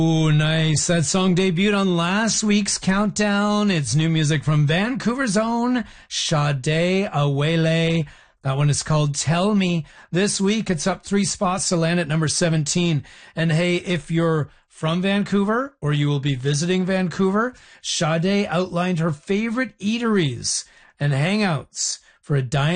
Ooh, nice. That song debuted on last week's Countdown. It's new music from Vancouver's own Sade Awele. That one is called Tell Me. This week, it's up 3 spots to land at number 17. And hey, if you're from Vancouver or you will be visiting Vancouver, Sade outlined her favorite eateries and hangouts for a dine